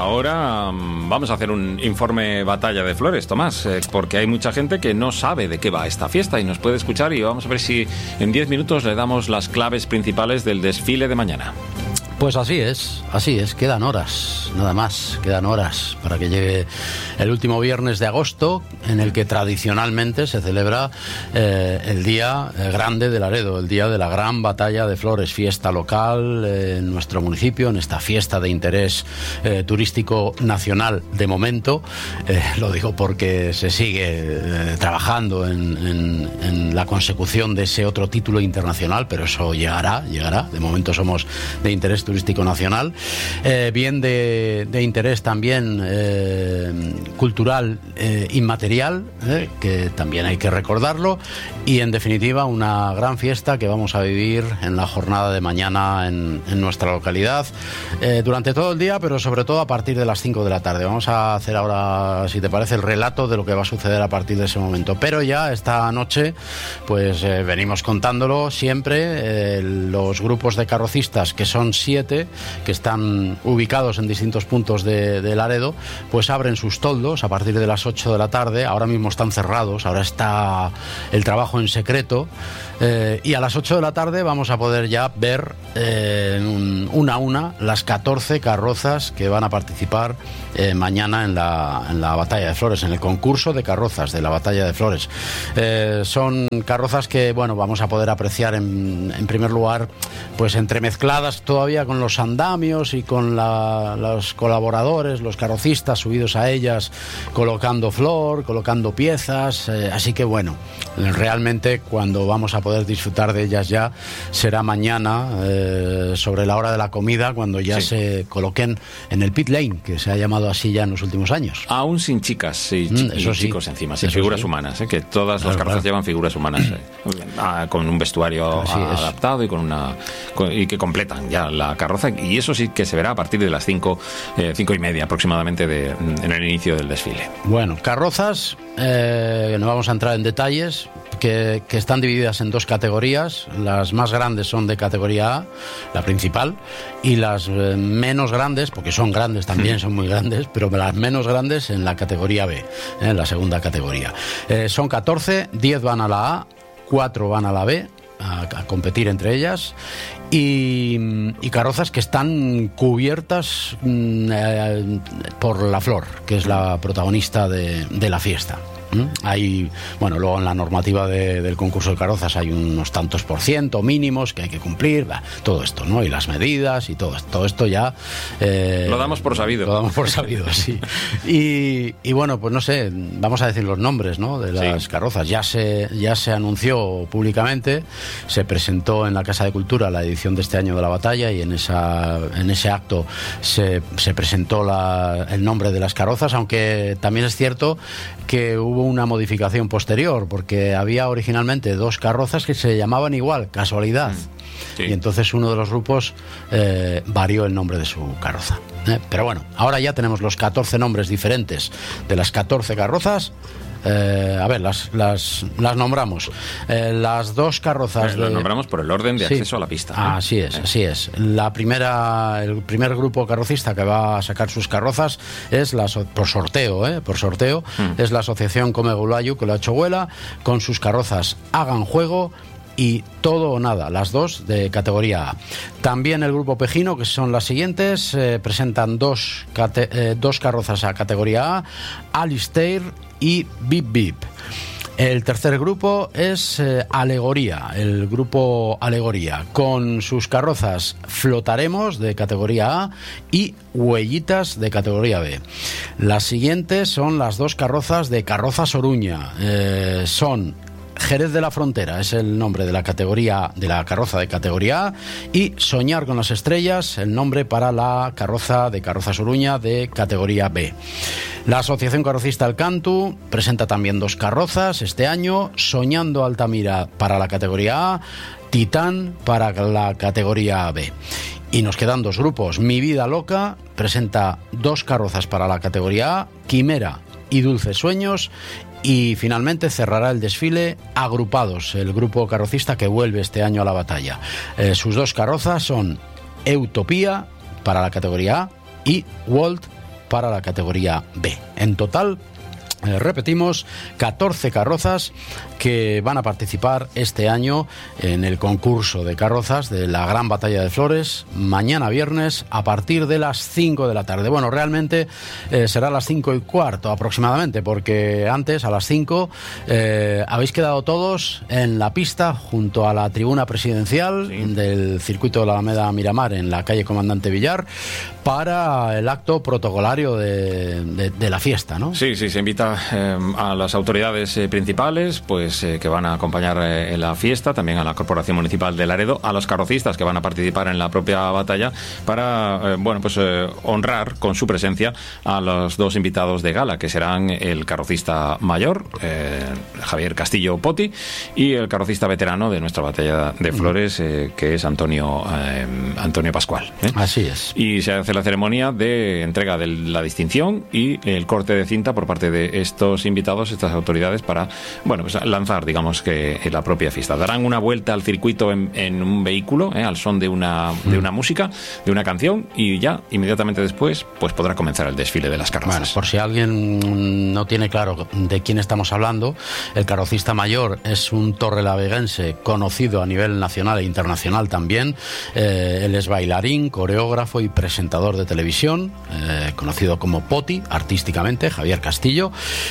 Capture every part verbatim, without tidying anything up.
ahora um, vamos a hacer un informe Batalla de Flores, Tomás, eh, porque hay mucha gente que no sabe de qué va esta fiesta y nos puede escuchar, y vamos a ver si en diez minutos le damos las claves principales del desfile de mañana. Pues así es, así es, quedan horas, nada más, quedan horas para que llegue el último viernes de agosto, en el que tradicionalmente se celebra eh, el día grande de Laredo, el día de la gran batalla de Flores, fiesta local eh, en nuestro municipio, en esta fiesta de interés eh, turístico nacional de momento. Eh, lo digo porque se sigue eh, trabajando en, en, en la consecución de ese otro título internacional, pero eso llegará, llegará. De momento somos de interés turístico nacional, eh, bien de, de interés también eh, cultural eh, inmaterial, eh, que también hay que recordarlo, y en definitiva una gran fiesta que vamos a vivir en la jornada de mañana en, en nuestra localidad, eh, durante todo el día, pero sobre todo a partir de las cinco de la tarde. Vamos a hacer ahora, si te parece, el relato de lo que va a suceder a partir de ese momento, pero ya esta noche pues eh, venimos contándolo siempre, eh, los grupos de carrocistas, que son siete, que están ubicados en distintos puntos de, de Laredo, pues abren sus toldos a partir de las ocho de la tarde. Ahora mismo están cerrados, ahora está el trabajo en secreto, eh, y a las ocho de la tarde vamos a poder ya ver eh, un, una a una las catorce carrozas que van a participar eh, mañana en la, en la Batalla de Flores, en el concurso de carrozas de la Batalla de Flores. Eh, son carrozas que, bueno, vamos a poder apreciar en, en primer lugar, pues entremezcladas todavía con los andamios y con la, los colaboradores, los carrocistas subidos a ellas, colocando flor, colocando piezas, eh, así que bueno, realmente cuando vamos a poder disfrutar de ellas ya será mañana, eh, sobre la hora de la comida, cuando ya sí. se coloquen en el pit lane, que se ha llamado así ya en los últimos años. Aún sin chicas y, mm, eso y sí. chicos encima, sin eso figuras sí. humanas, ¿eh? Que todas claro, las carrozas claro. llevan figuras humanas, eh, ah, con un vestuario Así es. adaptado y con una con, y que completan ya la carroza, y eso sí que se verá a partir de las cinco, eh, cinco y media aproximadamente de, en el inicio del desfile. Bueno, carrozas, eh, no vamos a entrar en detalles, que, que están divididas en dos categorías. Las más grandes son de categoría A, la principal, y las eh, menos grandes, porque son grandes también, son muy grandes, pero las menos grandes en la categoría B, en la segunda categoría. Eh, son catorce, diez van a la A, cuatro van a la B, a, a competir entre ellas, y, y carrozas que están cubiertas mm, eh, por la flor, que es la protagonista de, de la fiesta. ¿Mm? Hay, bueno, luego en la normativa de, del concurso de carrozas hay unos tantos por ciento mínimos que hay que cumplir, bah, todo esto, ¿no? Y las medidas y todo esto, todo esto ya... Eh, lo damos por sabido. Lo damos por sabido, sí. Y, y bueno, pues no sé, vamos a decir los nombres, ¿no? De las sí. carrozas. Ya se, ya se anunció públicamente, se presentó en la Casa de Cultura la edición de este año de la batalla, y en, esa, en ese acto se, se presentó la, el nombre de las carrozas, aunque también es cierto que hubo una modificación posterior, porque había originalmente dos carrozas que se llamaban igual, casualidad, sí. y entonces uno de los grupos eh, varió el nombre de su carroza, ¿eh? Pero bueno, ahora ya tenemos los catorce nombres diferentes de las catorce carrozas. Eh, a ver, las, las, las nombramos. Eh, las dos carrozas... Eh, de... Las nombramos por el orden de sí. acceso a la pista. Ah, ¿eh? así es, eh. así es. La primera, el primer grupo carrocista que va a sacar sus carrozas es la por sorteo, ¿eh? Por sorteo, mm. es la asociación Comegulayu, que lo ha hecho Huela, con sus carrozas Hagan Juego y Todo o Nada, las dos de categoría A. También el grupo Pejino, que son las siguientes, eh, presentan dos, cate, eh, dos carrozas a categoría A, Alistair y Bip Bip. El tercer grupo es eh, Alegoría, el grupo Alegoría, con sus carrozas Flotaremos de categoría A y Huellitas de categoría B. Las siguientes son las dos carrozas de Carrozas Oruña, eh, son Jerez de la Frontera, es el nombre de la categoría de la carroza de categoría A, y Soñar con las Estrellas, el nombre para la carroza de Carrozas Oruña de categoría B. La Asociación Carrocista Alcantu presenta también dos carrozas este año, Soñando Altamira para la categoría A, Titán para la categoría B. Y nos quedan dos grupos. Mi Vida Loca presenta dos carrozas para la categoría A, Quimera y Dulces Sueños. Y finalmente cerrará el desfile Agrupados, el grupo carrocista que vuelve este año a la batalla. Eh, sus dos carrozas son Utopía para la categoría A y Walt para la categoría B. En total, Eh, repetimos, catorce carrozas que van a participar este año en el concurso de carrozas de la Gran Batalla de Flores, mañana viernes a partir de las cinco de la tarde. Bueno, realmente eh, será a las cinco y cuarto aproximadamente, porque antes, a las cinco, eh, habéis quedado todos en la pista junto a la tribuna presidencial sí. del circuito de la Alameda Miramar en la calle Comandante Villar para el acto protocolario de, de, de la fiesta, ¿no? Sí, sí, se invita eh, a las autoridades eh, principales pues eh, que van a acompañar eh, en la fiesta, también a la Corporación Municipal de Laredo, a los carrocistas que van a participar en la propia batalla para eh, bueno pues eh, honrar con su presencia a los dos invitados de gala, que serán el carrocista mayor, eh, Javier Castillo Poti, y el carrocista veterano de nuestra batalla de Flores, eh, que es Antonio eh, Antonio Pascual. ¿eh? Así es. Y se hace la ceremonia de entrega de la distinción y el corte de cinta por parte de estos invitados, estas autoridades, para bueno pues lanzar, digamos, que la propia fiesta. Darán una vuelta al circuito en, en un vehículo, ¿eh? al son de una, de una música, de una canción, y ya inmediatamente después pues podrá comenzar el desfile de las carrozas. Bueno, por si alguien no tiene claro de quién estamos hablando, el carrocista mayor es un torrelaveguense conocido a nivel nacional e internacional también. Eh, él es bailarín, coreógrafo y presentador de televisión, eh, conocido como Poti artísticamente, Javier Castillo,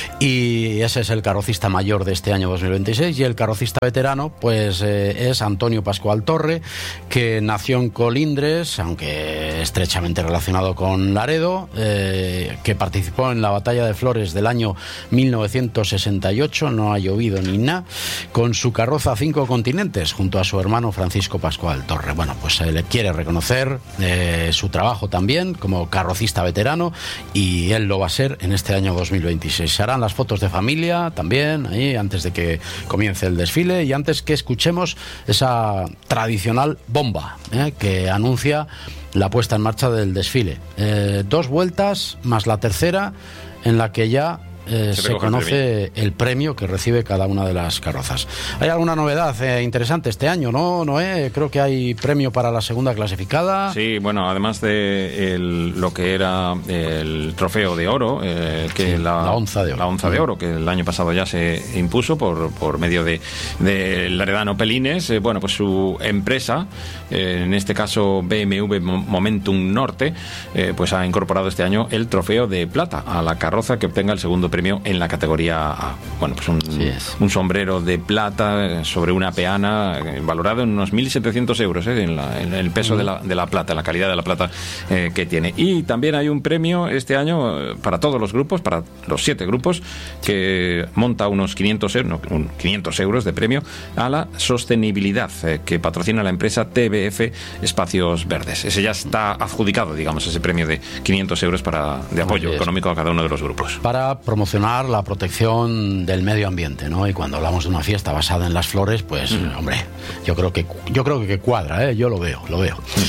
y ese es el carrocista mayor de este año dos mil veintiséis. Y el carrocista veterano pues eh, es Antonio Pascual Torre, que nació en Colindres, aunque estrechamente relacionado con Laredo, eh, que participó en la batalla de Flores del año mil novecientos sesenta y ocho, no ha llovido ni nada, con su carroza Cinco Continentes junto a su hermano Francisco Pascual Torre. Bueno, pues se le quiere reconocer eh, su trabajo también como carrocista veterano, y él lo va a ser en este año dos mil veintiséis. Se harán las fotos de familia también ahí antes de que comience el desfile, y antes que escuchemos esa tradicional bomba eh, que anuncia la puesta en marcha del desfile. Eh, dos vueltas más la tercera, en la que ya Eh, se, se conoce el premio. el premio que recibe cada una de las carrozas. Hay alguna novedad eh, interesante este año, ¿no, Noé? Creo que hay premio para la segunda clasificada. Sí, bueno, además de el, lo que era el trofeo de oro, eh, que sí, la, la onza de oro. La onza de oro, que el año pasado ya se impuso por, por medio de, de Laredano Pelines. Eh, bueno, pues su empresa, eh, en este caso B M W Momentum Norte, eh, pues ha incorporado este año el trofeo de plata a la carroza que obtenga el segundo premio premio en la categoría A. Bueno, pues un, sí un sombrero de plata sobre una peana eh, valorado en unos mil setecientos euros, eh, en, la, en el peso mm. de, la, de la plata, la calidad de la plata eh, que tiene. Y también hay un premio este año eh, para todos los grupos, para los siete grupos, que monta unos quinientos euros, no, un quinientos euros de premio a la sostenibilidad eh, que patrocina la empresa T B F Espacios Verdes. Ese ya está adjudicado, digamos, ese premio de quinientos euros para, de apoyo económico a cada uno de los grupos. Para promocionar la protección del medio ambiente, ¿no? Y cuando hablamos de una fiesta basada en las flores, pues, mm. hombre, yo creo que yo creo que cuadra, ¿eh? Yo lo veo, lo veo. Mm.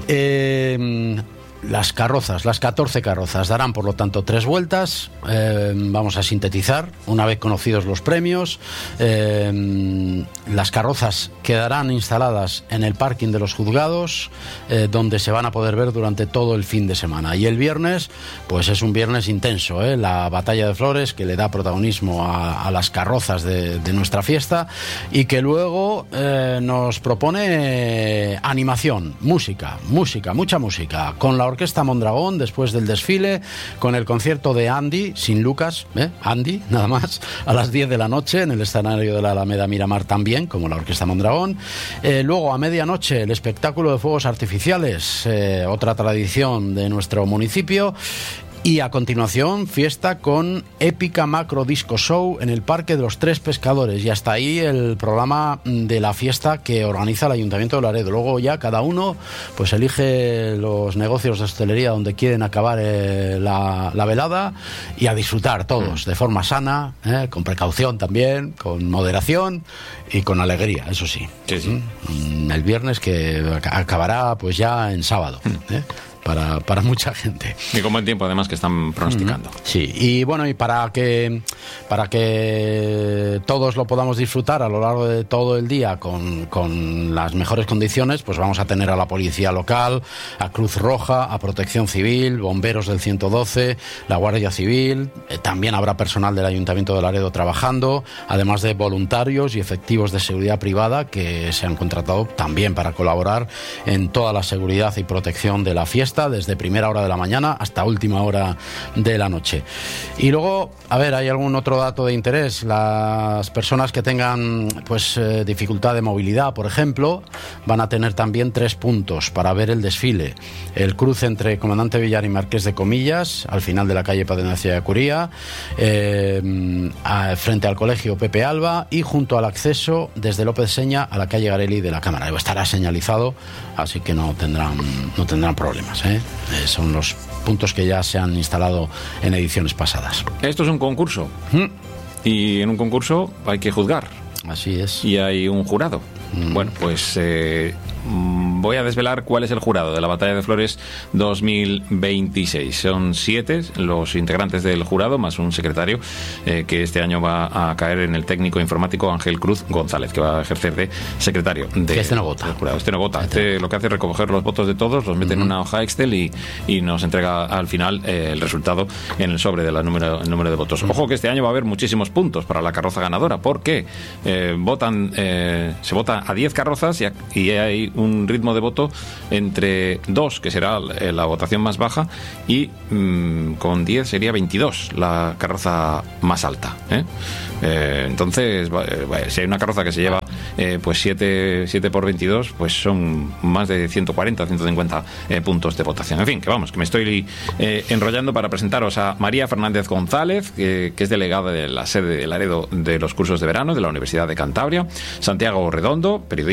Eh, Las carrozas, las catorce carrozas darán por lo tanto tres vueltas. Eh, vamos a sintetizar una vez conocidos los premios. Eh, las carrozas quedarán instaladas en el parking de los juzgados, eh, donde se van a poder ver durante todo el fin de semana. Y el viernes, pues es un viernes intenso, ¿eh? La batalla de Flores, que le da protagonismo a, a las carrozas de, de nuestra fiesta, y que luego eh, nos propone animación, música, música, mucha música, con la Orquesta Mondragón después del desfile, con el concierto de Andy, sin Lucas, ¿eh? Andy, nada más, a las diez de la noche en el escenario de la Alameda Miramar también, como la Orquesta Mondragón. Eh, luego, a medianoche, el espectáculo de fuegos artificiales, eh, otra tradición de nuestro municipio. Y a continuación, fiesta con épica macro disco show en el Parque de los Tres Pescadores. Y hasta ahí el programa de la fiesta que organiza el Ayuntamiento de Laredo. Luego ya cada uno pues elige los negocios de hostelería donde quieren acabar eh, la, la velada, y a disfrutar todos de forma sana, eh, con precaución también, con moderación y con alegría, eso sí. Sí, sí. El viernes, que acabará pues ya en sábado, ¿eh? para, para mucha gente. Y con buen tiempo, además, que están pronosticando. Mm-hmm. Sí, y bueno, y para que, para que todos lo podamos disfrutar a lo largo de todo el día con, con las mejores condiciones, pues vamos a tener a la policía local, a Cruz Roja, a Protección Civil, bomberos del ciento doce, la Guardia Civil, eh, también habrá personal del Ayuntamiento de Laredo trabajando, además de voluntarios y efectivos de seguridad privada que se han contratado también para colaborar en toda la seguridad y protección de la fiesta, desde primera hora de la mañana hasta última hora de la noche. Y luego, a ver, hay algún otro dato de interés. Las personas que tengan pues eh, dificultad de movilidad, por ejemplo, van a tener también tres puntos para ver el desfile. El cruce entre Comandante Villar y Marqués de Comillas, al final de la calle Padenacia de Curía, eh, a, frente al colegio Pepe Alba, y junto al acceso desde López Seña a la calle Garelli de la Cámara. Estará señalizado, así que no tendrán, no tendrán problemas, ¿eh? Eh, son los puntos que ya se han instalado en ediciones pasadas. Esto es un concurso. ¿Mm? Y en un concurso hay que juzgar. Así es. Y hay un jurado. Mm. Bueno, pues eh, voy a desvelar cuál es el jurado de la Batalla de Flores dos mil veintiséis. Son siete los integrantes del jurado, más un secretario, eh, que este año va a caer en el técnico informático Ángel Cruz González, que va a ejercer de secretario de, que este no vota. del jurado. Este no vota. Este, este lo que hace es recoger los votos de todos, los mete uh-huh. en una hoja Excel y, y nos entrega al final eh, el resultado en el sobre del número, el número de votos. Uh-huh. Ojo que este año va a haber muchísimos puntos para la carroza ganadora, porque eh, votan, eh, se vota a diez carrozas y, a, y hay un ritmo de voto entre dos, que será la votación más baja, y mmm, con diez sería veintidós, la carroza más alta, ¿eh? Eh, entonces, eh, si hay una carroza que se lleva eh, pues siete por veintidós, pues son más de ciento cuarenta, ciento cincuenta eh, puntos de votación. En fin, que vamos, que me estoy eh, enrollando para presentaros a María Fernández González, que, que es delegada de la sede de Laredo de los cursos de verano de la Universidad de Cantabria, Santiago Redondo, periodista